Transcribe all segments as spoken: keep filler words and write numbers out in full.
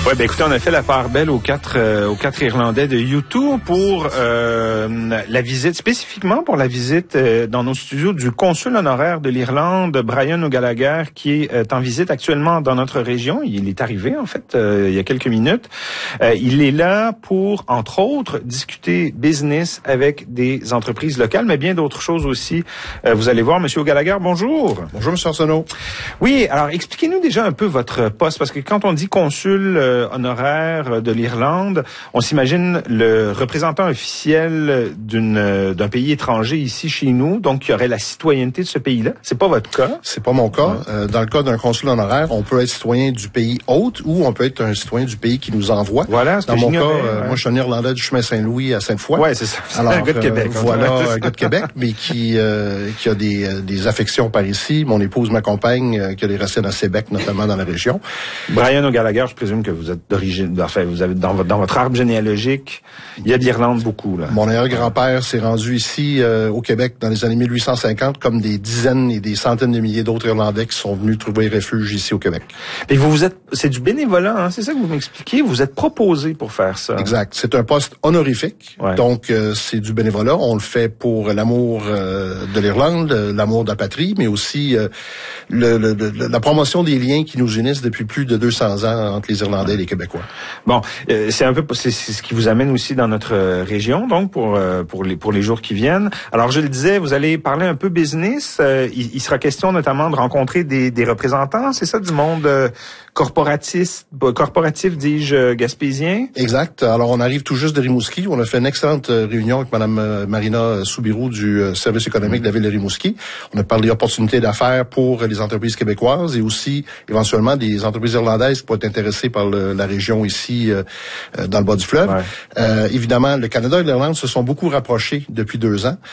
Oui, ben écoutez, on a fait la part belle aux quatre euh, aux quatre Irlandais de U deux pour euh, la visite, spécifiquement pour la visite euh, dans nos studios du consul honoraire de l'Irlande, Brian O'Gallagher, qui est euh, en visite actuellement dans notre région. Il est arrivé, en fait, euh, il y a quelques minutes. Euh, il est là pour, entre autres, discuter business avec des entreprises locales, mais bien d'autres choses aussi. Euh, vous allez voir, Monsieur O'Gallagher, bonjour. Bonjour, Monsieur Arsenault. Oui, alors expliquez-nous déjà un peu votre poste, parce que quand on dit consul euh, honoraire de l'Irlande, on s'imagine le représentant officiel d'une d'un pays étranger ici chez nous, donc qui aurait la citoyenneté de ce pays-là. C'est pas votre cas? C'est pas mon cas. Ouais. Euh, dans le cas d'un consul honoraire, on peut être citoyen du pays hôte ou on peut être un citoyen du pays qui nous envoie. Voilà, ce dans que mon cas, ouais. euh, moi je suis un Irlandais du chemin Saint-Louis à Sainte-Foy. Ouais, c'est ça. Alors, un gars de Québec. Euh, voilà, un gars de Québec, mais qui euh, qui a des des affections par ici. Mon épouse m'accompagne, euh, qui a des racines à Sébec, notamment dans la région. Brian O'Gallagher, je présume que vous êtes d'origine, enfin, vous avez dans votre dans votre arbre généalogique, il y a de l'Irlande beaucoup là. Mon arrière-grand-père s'est rendu ici euh, au Québec dans les années mille huit cent cinquante, comme des dizaines et des centaines de milliers d'autres Irlandais qui sont venus trouver refuge ici au Québec. Et vous vous êtes, c'est du bénévolat, hein, c'est ça que vous m'expliquez. Vous êtes proposé pour faire ça. Exact. C'est un poste honorifique, ouais. donc euh, c'est du bénévolat. On le fait pour l'amour euh, de l'Irlande, l'amour de la patrie, mais aussi euh, le, le, le, la promotion des liens qui nous unissent depuis plus de deux cents ans entre les Irlandais et les Québécois. Bon, euh, c'est un peu c'est, c'est ce qui vous amène aussi dans notre euh, région, donc pour euh, pour les pour les jours qui viennent. Alors je le disais, vous allez parler un peu business. Euh, il, il sera question notamment de rencontrer des, des représentants, c'est ça, du monde euh, corporatiste, corporatif, dis-je, gaspésien. Exact. Alors on arrive tout juste de Rimouski. On a fait une excellente réunion avec Mme Marina Soubirous du service économique de la ville de Rimouski. On a parlé d'opportunités d'affaires pour les entreprises québécoises et aussi éventuellement des entreprises irlandaises qui pourraient être intéressées par le, la région ici euh, dans le bas du fleuve. Ouais. Euh, évidemment, le Canada et l'Irlande se sont beaucoup rapprochés depuis deux ans.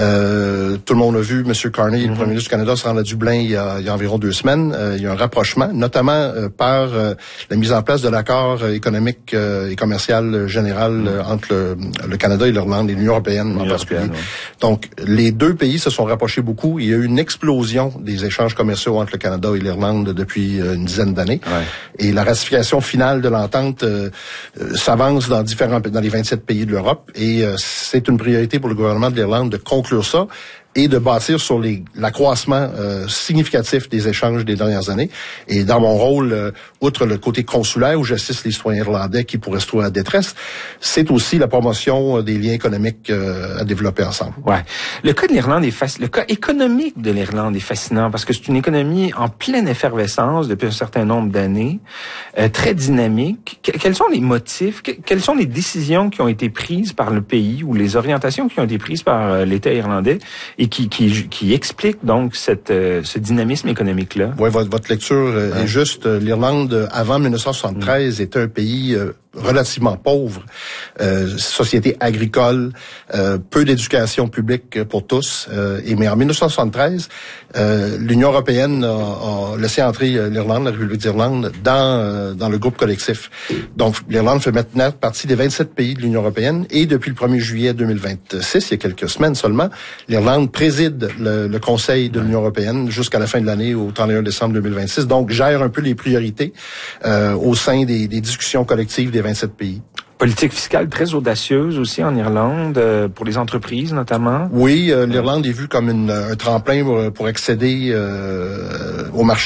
Euh, tout le monde a vu M. Carney, mm-hmm. le premier ministre du Canada, se rendre à Dublin il y a, il y a environ deux semaines. Euh, il y a un rapprochement, notamment euh, par euh, la mise en place de l'accord économique euh, et commercial général euh, entre le, le Canada et l'Irlande et l'Union européenne en particulier. Ouais. Donc, les deux pays se sont rapprochés beaucoup. Il y a eu une explosion des échanges commerciaux entre le Canada et l'Irlande depuis euh, une dizaine d'années. Ouais. Et la ratification finale de l'entente euh, euh, s'avance dans différents dans les vingt-sept pays de l'Europe et euh, c'est une priorité pour le gouvernement de l'Irlande de conclure ça et de bâtir sur les, l'accroissement euh, significatif des échanges des dernières années. Et dans mon rôle, euh, outre le côté consulaire où j'assiste les citoyens irlandais qui pourraient se trouver en détresse, c'est aussi la promotion des liens économiques euh, à développer ensemble. Ouais. Le cas de l'Irlande est fasc... le cas économique de l'Irlande est fascinant parce que c'est une économie en pleine effervescence depuis un certain nombre d'années, euh, très dynamique. Que- quels sont les motifs, que- quelles sont les décisions qui ont été prises par le pays ou les orientations qui ont été prises par euh, l'État irlandais et qui, qui, qui explique donc cette, euh, ce dynamisme économique-là? Oui, votre, votre lecture euh, ouais. est juste. L'Irlande, avant dix-neuf cent soixante-treize, mmh. était un pays euh, relativement pauvre, euh, société agricole, euh, peu d'éducation publique pour tous. Euh, et mais en dix-neuf cent soixante-treize, euh, l'Union européenne a, a laissé entrer l'Irlande, la République d'Irlande, dans euh, dans le groupe collectif. Donc, l'Irlande fait maintenant partie des vingt-sept pays de l'Union européenne et depuis le premier juillet deux mille vingt-six, il y a quelques semaines seulement, l'Irlande préside le, le Conseil de l'Union européenne jusqu'à la fin de l'année, au trente et un décembre deux mille vingt-six. Donc, gère un peu les priorités euh, au sein des, des discussions collectives des vingt-sept pays. Politique fiscale très audacieuse aussi en Irlande, euh, pour les entreprises notamment. Oui, euh, l'Irlande est vue comme une, un tremplin pour, pour accéder euh, au marché